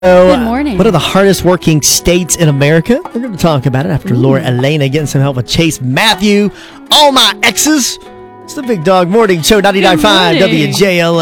Good morning. One of the hardest working states in America. We're going to talk about it after Laura Elena getting some help with Chase Matthew. All my exes. It's the Big Dog Morning Show, 99.5 WJLA.